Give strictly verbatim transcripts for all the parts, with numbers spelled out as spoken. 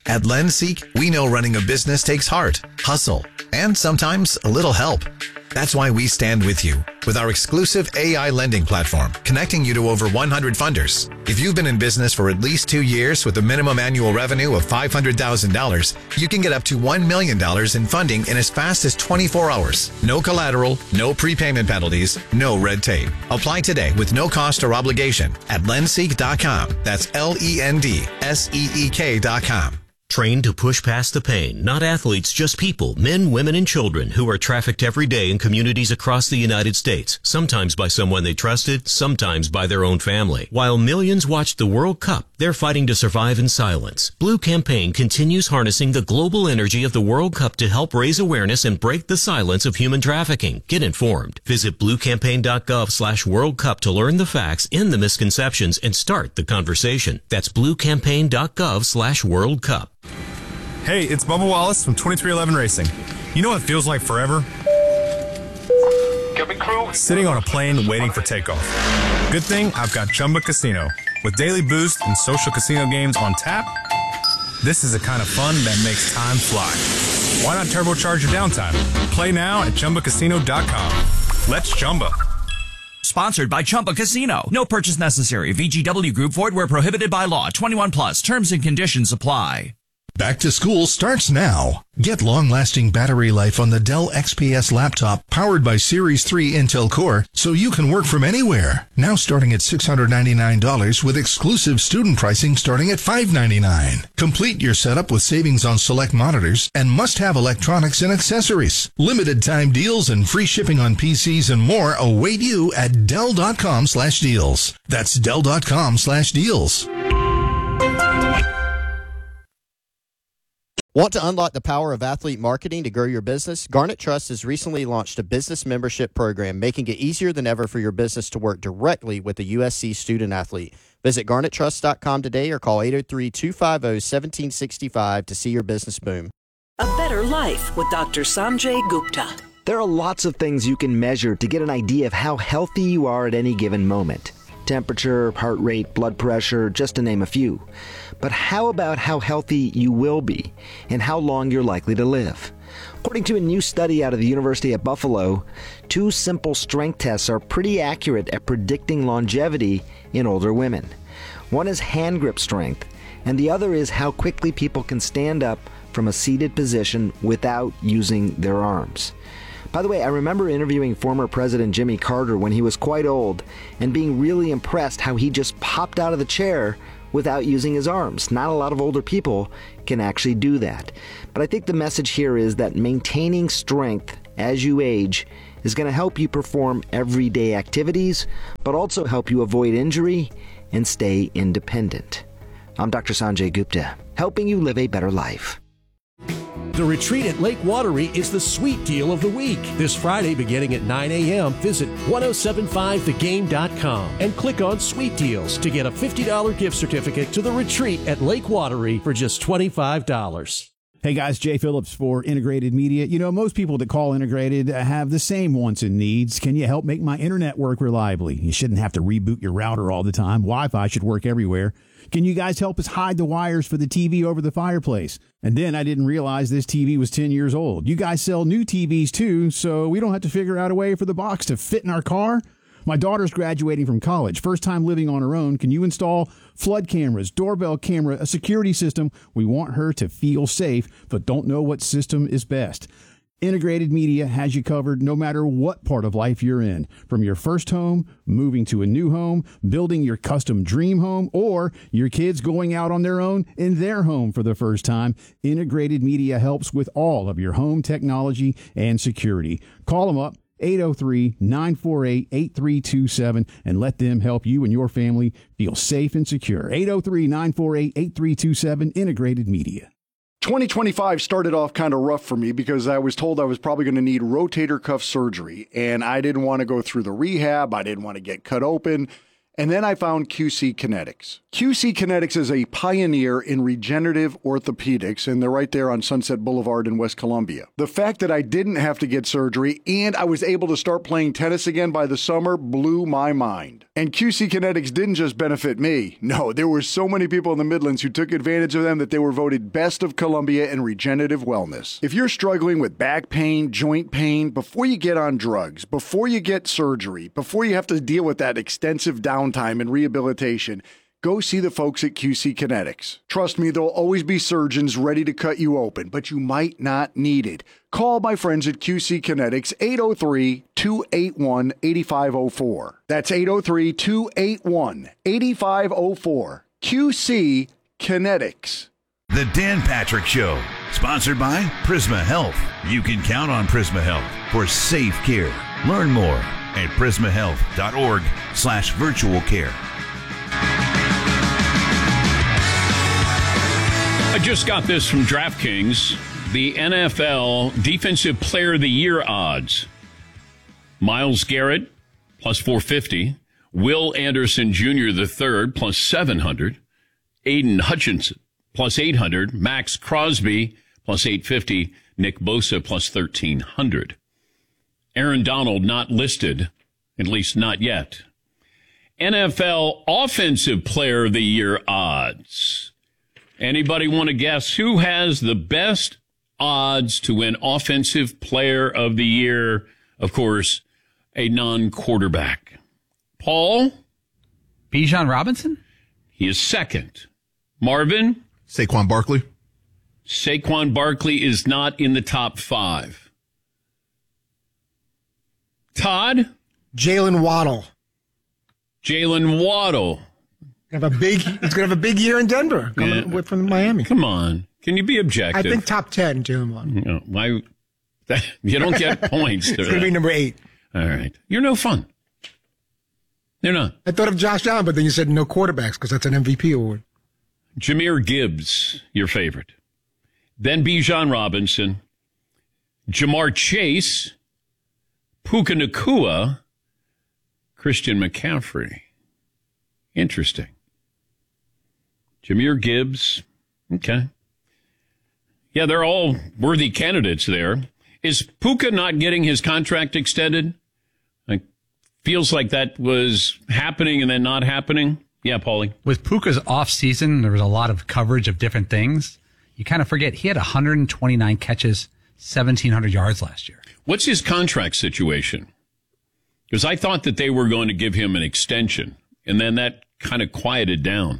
At LendSeek, we know running a business takes heart, hustle, and sometimes a little help. That's why we stand with you with our exclusive A I lending platform, connecting you to over one hundred funders. If you've been in business for at least two years with a minimum annual revenue of five hundred thousand dollars, you can get up to one million dollars in funding in as fast as twenty-four hours. No collateral, no prepayment penalties, no red tape. Apply today with no cost or obligation at lendseek dot com. That's L E N D S E E K dot com. Trained to push past the pain, not athletes, just people, men, women, and children who are trafficked every day in communities across the United States, sometimes by someone they trusted, sometimes by their own family. While millions watched the World Cup, they're fighting to survive in silence. Blue Campaign continues harnessing the global energy of the World Cup to help raise awareness and break the silence of human trafficking. Get informed. Visit bluecampaign.gov slash World Cup to learn the facts, end the misconceptions, and start the conversation. That's bluecampaign.gov slash World Cup. Hey, it's Bubba Wallace from twenty-three eleven Racing. You know what it feels like forever? Cabin crew. Sitting on a plane waiting for takeoff. Good thing I've got Chumba Casino. With daily boost and social casino games on tap, this is the kind of fun that makes time fly. Why not turbocharge your downtime? Play now at Chumba Casino dot com. Let's Chumba. Sponsored by Chumba Casino. No purchase necessary. V G W Group. Void where prohibited by law. twenty-one plus. Terms and conditions apply. Back to school starts now. Get long-lasting battery life on the Dell X P S laptop powered by Series three Intel Core so you can work from anywhere. Now starting at six hundred ninety-nine dollars with exclusive student pricing starting at five hundred ninety-nine dollars. Complete your setup with savings on select monitors and must-have electronics and accessories. Limited time deals and free shipping on P Cs and more await you at Dell.com slash deals. That's Dell.com slash deals. Want to unlock the power of athlete marketing to grow your business? Garnet Trust has recently launched a business membership program, making it easier than ever for your business to work directly with a U S C student athlete. Visit garnet trust dot com today or call eight oh three, two five oh, one seven six five to see your business boom. A better life with Doctor Sanjay Gupta. There are lots of things you can measure to get an idea of how healthy you are at any given moment. Temperature, heart rate, blood pressure, just to name a few. But how about how healthy you will be and how long you're likely to live? According to a new study out of the University at Buffalo, two simple strength tests are pretty accurate at predicting longevity in older women. One is hand grip strength, and the other is how quickly people can stand up from a seated position without using their arms. By the way, I remember interviewing former President Jimmy Carter when he was quite old and being really impressed how he just popped out of the chair without using his arms. Not a lot of older people can actually do that. But I think the message here is that maintaining strength as you age is going to help you perform everyday activities, but also help you avoid injury and stay independent. I'm Doctor Sanjay Gupta, helping you live a better life. The retreat at Lake Wateree is the sweet deal of the week. This Friday beginning at nine a.m., visit ten seventy-five the game dot com and click on Sweet Deals to get a fifty dollars gift certificate to the retreat at Lake Wateree for just twenty-five dollars. Hey guys, Jay Phillips for Integrated Media. You know, most people that call Integrated have the same wants and needs. Can you help make my internet work reliably? You shouldn't have to reboot your router all the time. Wi-Fi should work everywhere. Can you guys help us hide the wires for the T V over the fireplace? And then I didn't realize this T V was ten years old. You guys sell new T Vs too, so we don't have to figure out a way for the box to fit in our car? My daughter's graduating from college, first time living on her own. Can you install flood cameras, doorbell camera, a security system? We want her to feel safe, but don't know what system is best. Integrated Media has you covered no matter what part of life you're in. From your first home, moving to a new home, building your custom dream home, or your kids going out on their own in their home for the first time, Integrated Media helps with all of your home technology and security. Call them up, eight oh three, nine four eight, eight three two seven, and let them help you and your family feel safe and secure. eight oh three, nine four eight, eight three two seven, Integrated Media. twenty twenty-five started off kind of rough for me because I was told I was probably going to need rotator cuff surgery, and I didn't want to go through the rehab. I didn't want to get cut open. And then I found Q C Kinetics. Q C Kinetics is a pioneer in regenerative orthopedics, and they're right there on Sunset Boulevard in West Columbia. The fact that I didn't have to get surgery and I was able to start playing tennis again by the summer blew my mind. And Q C Kinetics didn't just benefit me. No, there were so many people in the Midlands who took advantage of them that they were voted Best of Columbia in regenerative wellness. If you're struggling with back pain, joint pain, before you get on drugs, before you get surgery, before you have to deal with that extensive downtime and rehabilitation, go see the folks at Q C Kinetics. Trust me, there'll always be surgeons ready to cut you open, but you might not need it. Call my friends at Q C Kinetics, eight oh three, two eight one, eight five oh four. That's eight oh three, two eight one, eight five oh four. Q C Kinetics. The Dan Patrick Show, sponsored by Prisma Health. You can count on Prisma Health for safe care. Learn more at prismahealth.org slash virtual care. I just got this from DraftKings, the N F L Defensive Player of the Year odds. Myles Garrett, plus four fifty. Will Anderson Junior the third, plus seven hundred. Aiden Hutchinson, plus eight hundred. Max Crosby, plus eight fifty. Nick Bosa, plus thirteen hundred. Aaron Donald, not listed, at least not yet. N F L Offensive Player of the Year odds. Anybody want to guess who has the best odds to win Offensive Player of the Year? Of course, a non-quarterback. Paul? Bijan Robinson? He is second. Marvin? Saquon Barkley. Saquon Barkley is not in the top five. Todd? Jalen Waddle. Jalen Waddle. Have a big. He's going to have a big year in Denver, coming yeah. from Miami. Come on, can you be objective? I think top ten, Jalen Waddle. You know, why? That, you don't get points. It's going to be number eight. All right, you're no fun. You're not. I thought of Josh Allen, but then you said no quarterbacks because that's an M V P award. Jahmyr Gibbs, your favorite. Then Bijan Robinson, Jamar Chase, Puka Nacua, Christian McCaffrey. Interesting. Jahmyr Gibbs. Okay. Yeah, they're all worthy candidates there. Is Puka not getting his contract extended? Like, feels like that was happening and then not happening. Yeah, Paulie. With Puka's off season, there was a lot of coverage of different things. You kind of forget he had one hundred twenty-nine catches, seventeen hundred yards last year. What's his contract situation? Because I thought that they were going to give him an extension, and then that kind of quieted down.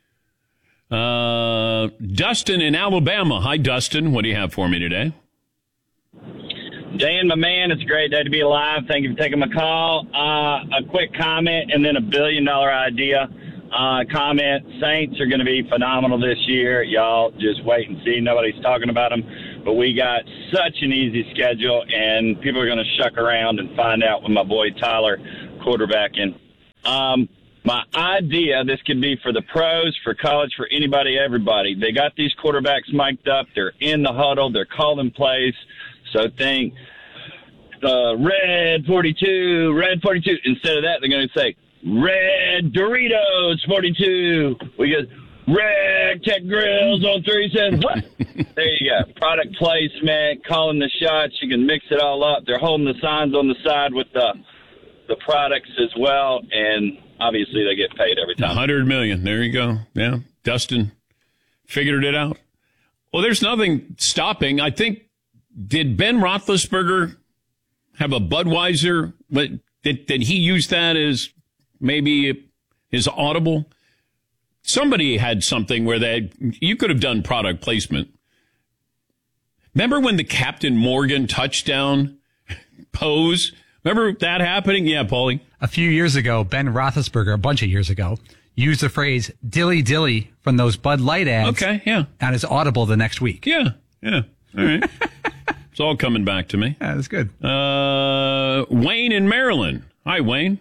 Uh, Dustin in Alabama. Hi, Dustin. What do you have for me today? Dan, my man, it's a great day to be alive. Thank you for taking my call. Uh, a quick comment and then a billion-dollar idea. Uh, comment, Saints are going to be phenomenal this year. Y'all just wait and see. Nobody's talking about them. But we got such an easy schedule, and people are going to shuck around and find out with my boy Tyler quarterbacking. Um, my idea, this could be for the pros, for college, for anybody, everybody. They got these quarterbacks mic'd up. They're in the huddle. They're calling plays. So think uh, red forty-two, red forty-two. Instead of that, they're going to say, red Doritos forty-two. We get red Tech Grills on three cents. What? There you go. Product placement, calling the shots. You can mix it all up. They're holding the signs on the side with the the products as well, and obviously they get paid every time. one hundred million dollars. There you go. Yeah, Dustin figured it out. Well, there's nothing stopping. I think, did Ben Roethlisberger have a Budweiser? But did, did he use that as maybe his audible? Somebody had something where they you could have done product placement. Remember when the Captain Morgan touchdown pose? Remember that happening? Yeah, Paulie. A few years ago, Ben Roethlisberger, a bunch of years ago, used the phrase "dilly dilly" from those Bud Light ads. Okay, yeah. On his audible the next week. Yeah, yeah. All right. It's all coming back to me. Yeah, that's good. Uh, Wayne in Maryland. Hi, Wayne.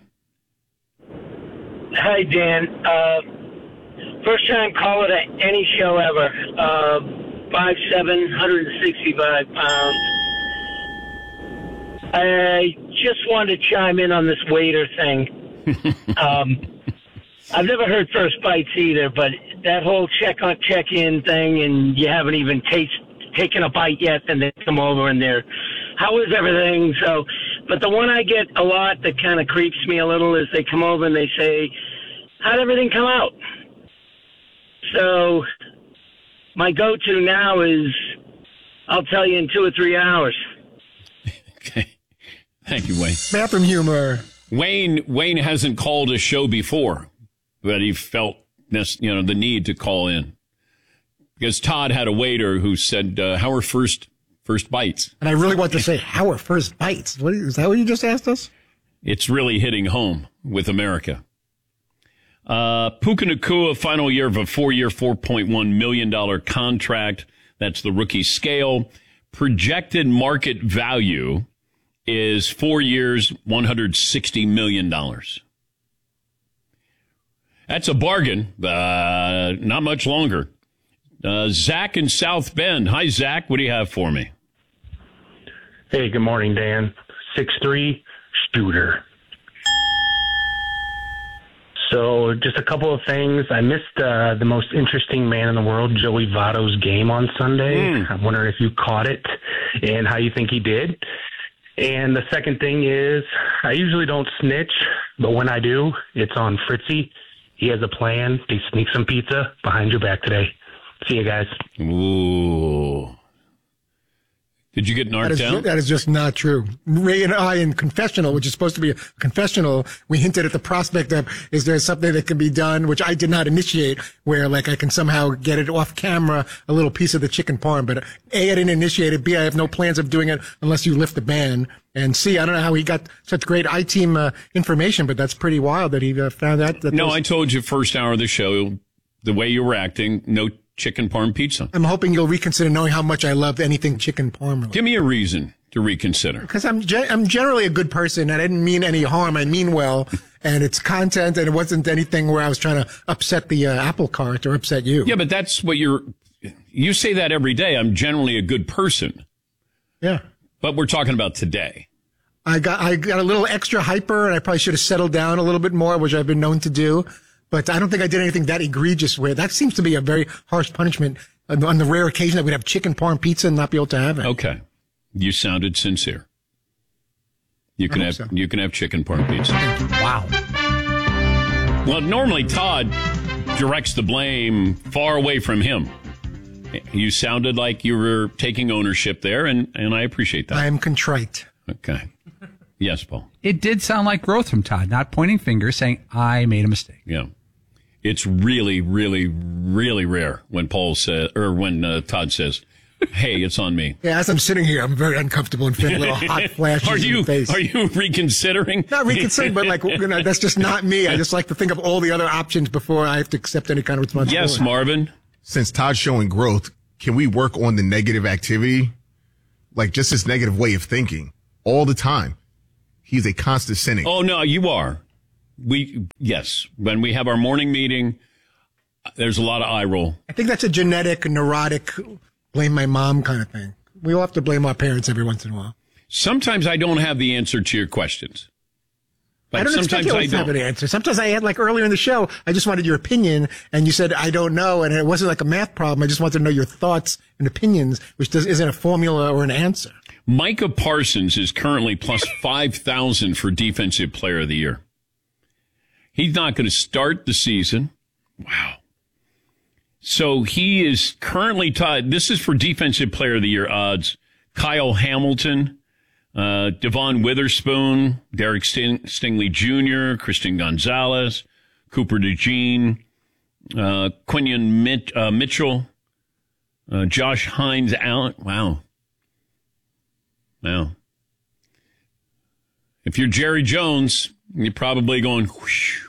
Hi, Dan. Uh, first time caller to any show ever. Uh, five seven, one hundred sixty-five pounds. I just wanted to chime in on this waiter thing. um, I've never heard first bites either, but that whole check on check in thing, and you haven't even taste taken a bite yet, and they come over and they're, how is everything? So, but the one I get a lot that kind of creeps me a little is they come over and they say, how'd everything come out? So my go-to now is, I'll tell you in two or three hours. Okay. Thank you, Wayne. Bathroom humor. Wayne Wayne hasn't called a show before, but he felt this, you know, the need to call in. Because Todd had a waiter who said, uh, how are first first bites? And I really want to say, how are first bites? What, is that what you just asked us? It's really hitting home with America. Uh, Puka Nacua, final year of a four-year, four point one million dollars contract. That's the rookie scale. Projected market value is four years, one hundred sixty million dollars. That's a bargain. Uh, not much longer. Uh, Zach in South Bend. Hi, Zach. What do you have for me? Hey, good morning, Dan. six three shooter. So just a couple of things. I missed uh, the most interesting man in the world, Joey Votto's game on Sunday. Mm. I'm wondering if you caught it and how you think he did. And the second thing is, I usually don't snitch, but when I do, it's on Fritzy. He has a plan to sneak some pizza behind your back today. See you guys. Ooh. Did you get narked that is, down? That is just not true. Ray and I in confessional, which is supposed to be a confessional, we hinted at the prospect of, is there something that can be done, which I did not initiate, where like I can somehow get it off camera, a little piece of the chicken parm. But A, I didn't initiate it. B, I have no plans of doing it unless you lift the ban. And C, I don't know how he got such great I-team uh, information, but that's pretty wild that he uh, found out. That no, those... I told you first hour of the show, the way you were acting, no chicken parm pizza. I'm hoping you'll reconsider knowing how much I loved anything chicken parm. Give me a reason to reconsider. Because I'm ge- I'm generally a good person, and I didn't mean any harm. I mean well, and it's content, and it wasn't anything where I was trying to upset the uh, apple cart or upset you. Yeah, but that's what you're, you say that every day. I'm generally a good person. Yeah. But we're talking about today. I got I got a little extra hyper, and I probably should have settled down a little bit more, which I've been known to do. But I don't think I did anything that egregious where that seems to be a very harsh punishment on the rare occasion that we'd have chicken parm pizza and not be able to have it. Okay. You sounded sincere. You can have so. you can have chicken parm pizza. Wow. Well, normally Todd directs the blame far away from him. You sounded like you were taking ownership there, and, and I appreciate that. I am contrite. Okay. Yes, Paul. It did sound like growth from Todd, not pointing fingers, saying, I made a mistake. Yeah. It's really, really, really rare when Paul says, or when uh, Todd says, hey, it's on me. Yeah, as I'm sitting here, I'm very uncomfortable and feeling little hot flashes are you, in the face. Are you reconsidering? Not reconsidering, but like, you know, that's just not me. I just like to think of all the other options before I have to accept any kind of responsibility. Yes, Marvin. Since Todd's showing growth, can we work on the negative activity? Like just this negative way of thinking all the time. He's a constant cynic. Oh, no, you are. We, yes. When we have our morning meeting, there's a lot of eye roll. I think that's a genetic, neurotic, blame my mom kind of thing. We all have to blame our parents every once in a while. Sometimes I don't have the answer to your questions. But I don't expect you always to have an answer. Sometimes I had, like earlier in the show, I just wanted your opinion, and you said, I don't know, and it wasn't like a math problem. I just wanted to know your thoughts and opinions, which does, isn't a formula or an answer. Micah Parsons is currently plus five thousand for Defensive Player of the Year. He's not going to start the season. Wow. So he is currently tied. This is for Defensive Player of the Year odds. Kyle Hamilton, uh, Devon Witherspoon, Derek Sting- Stingley Junior, Christian Gonzalez, Cooper DeJean, uh, Quinion Mit- uh, Mitchell, uh, Josh Hines Allen. Wow. Wow. If you're Jerry Jones, you're probably going, whoosh.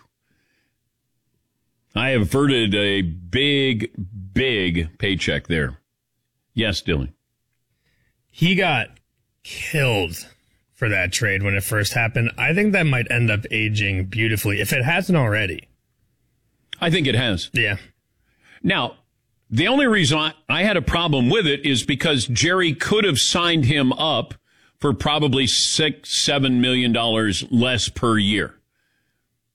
I averted a big, big paycheck there. Yes, Dylan. He got killed for that trade when it first happened. I think that might end up aging beautifully, if it hasn't already. I think it has. Yeah. Now, the only reason I, I had a problem with it is because Jerry could have signed him up for probably six, seven million dollars less per year.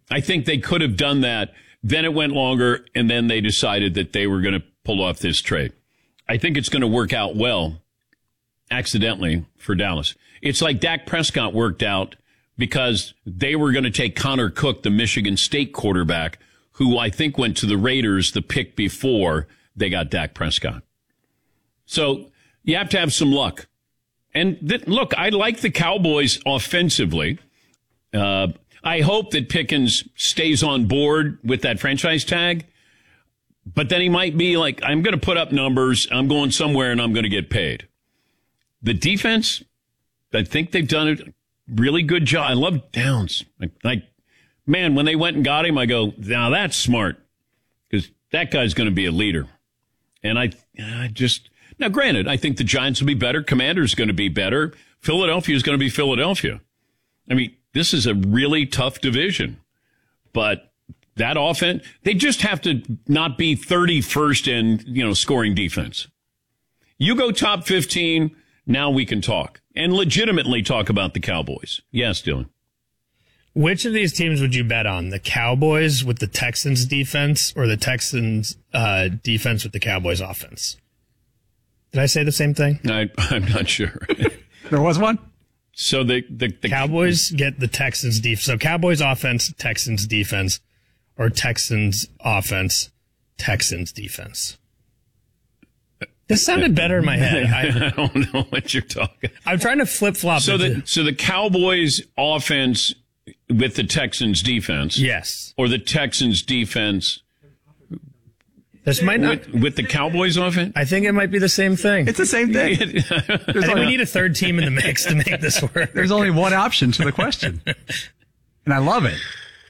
I think they could have done that. Then it went longer, and then they decided that they were going to pull off this trade. I think it's going to work out well, accidentally, for Dallas. It's like Dak Prescott worked out because they were going to take Connor Cook, the Michigan State quarterback, who I think went to the Raiders the pick before they got Dak Prescott. So you have to have some luck. And th- look, I like the Cowboys offensively. Uh, I hope that Pickens stays on board with that franchise tag. But then he might be like, I'm going to put up numbers, I'm going somewhere, and I'm going to get paid. The defense, I think they've done a really good job. I love Downs. Like, like man, when they went and got him, I go, now that's smart. Because that guy's going to be a leader. And I, I just, now granted, I think the Giants will be better. Commanders going to be better. Philadelphia is going to be Philadelphia. I mean, this is a really tough division. But that offense, they just have to not be thirty-first in, you know, scoring defense. You go top fifteen, now we can talk. And legitimately talk about the Cowboys. Yes, Dylan. Which of these teams would you bet on? The Cowboys with the Texans defense or the Texans uh, defense with the Cowboys offense? Did I say the same thing? I, I'm not sure. There was one? So the, the, the Cowboys get the Texans defense. So Cowboys offense, Texans defense, or Texans offense, Texans defense. This sounded better in my head. I, I don't know what you're talking. I'm trying to flip flop. So the so the Cowboys offense with the Texans defense, yes, or the Texans defense. This might not with, with the Cowboys offense. I think it might be the same thing. It's the same thing. I think we need a third team in the mix to make this work. There's only one option to the question, and I love it.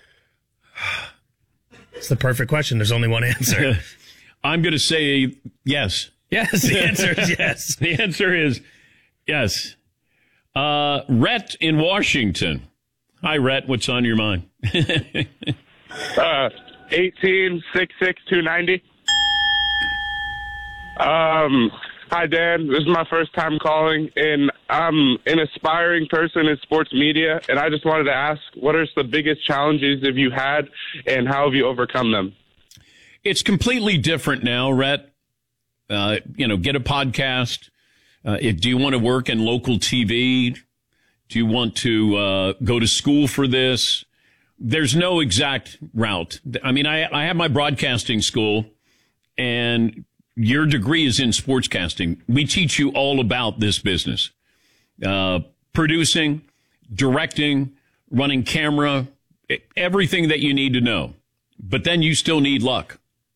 It's the perfect question. There's only one answer. I'm going to say yes. Yes, the answer is yes. The answer is yes. Uh, Rhett in Washington. Hi, Rhett. What's on your mind? uh, eighteen six six two ninety. Um, hi, Dan. This is my first time calling, and I'm an aspiring person in sports media, and I just wanted to ask, what are the biggest challenges have you had, and how have you overcome them? It's completely different now, Rhett. Uh, you know, get a podcast. Uh, if, do you want to work in local T V? Do you want to uh, go to school for this? There's no exact route. I mean, I, I have my broadcasting school, and your degree is in sportscasting. We teach you all about this business. Uh, producing, directing, running camera, everything that you need to know. But then you still need luck.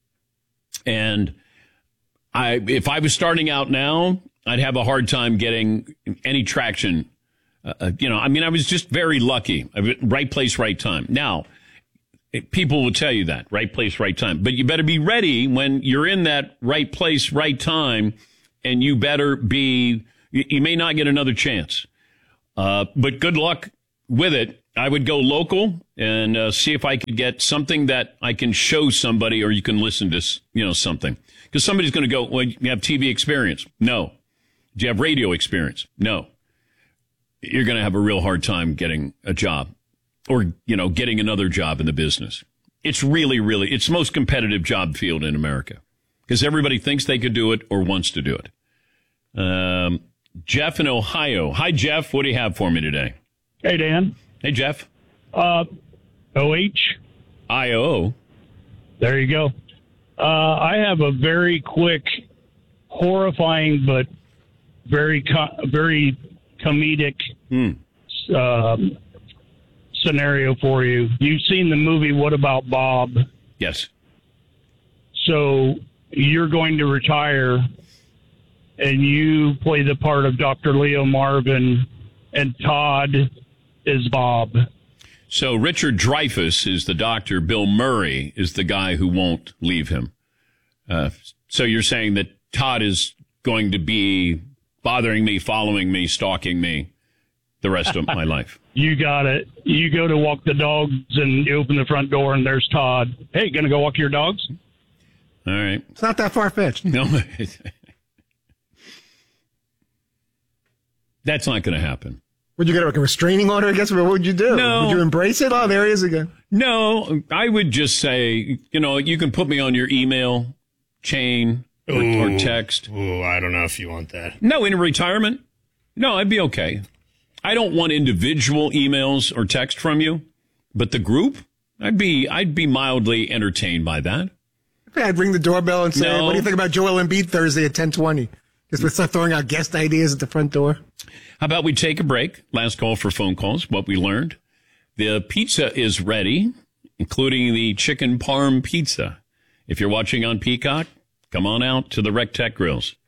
And I, if I was starting out now, I'd have a hard time getting any traction. Uh, you know, I mean, I was just very lucky. Right place, right time. Now, people will tell you that, right place, right time. But you better be ready when you're in that right place, right time, and you better be, you may not get another chance. Uh, but good luck with it. I would go local and uh, see if I could get something that I can show somebody, or you can listen to, you know, something. Because somebody's going to go, well, you have T V experience? No. Do you have radio experience? No. You're going to have a real hard time getting a job or, you know, getting another job in the business. It's really, really, it's the most competitive job field in America because everybody thinks they could do it or wants to do it. Um, Jeff in Ohio. Hi, Jeff. What do you have for me today? Hey, Dan. Hey, Jeff. Uh, O H. I O. There you go. Uh, I have a very quick, horrifying, but very, co- very comedic mm. um, scenario for you. You've seen the movie What About Bob? Yes. So you're going to retire, and you play the part of Doctor Leo Marvin, and Todd is Bob. So Richard Dreyfuss is the doctor. Bill Murray is the guy who won't leave him. Uh, so you're saying that Todd is going to be bothering me, following me, stalking me the rest of my life. You got it. You go to walk the dogs, and you open the front door, and there's Todd. Hey, gonna go walk your dogs? All right. It's not that far-fetched. No. That's not going to happen. Would you get like a restraining order, I guess? What would you do? No. Would you embrace it? Oh, there he is again. No, I would just say, you know, you can put me on your email chain or, or text. Ooh, I don't know if you want that. No, in retirement? No, I'd be okay. I don't want individual emails or text from you, but the group, I'd be I'd be mildly entertained by that. I'd ring the doorbell and say, No. what do you think about Joel Embiid Thursday at ten twenty? Because we start throwing out guest ideas at the front door. How about we take a break? Last call for phone calls, what we learned. The pizza is ready, including the chicken parm pizza. If you're watching on Peacock, come on out to the Rec Tech Grills.